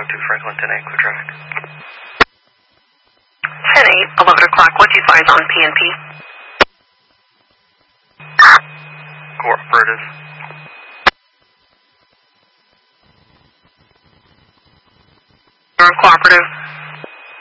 Franklin 10-8, clear traffic. 10-8, 11 o'clock. What's your advise on PNP? Cooperative. Cooperative.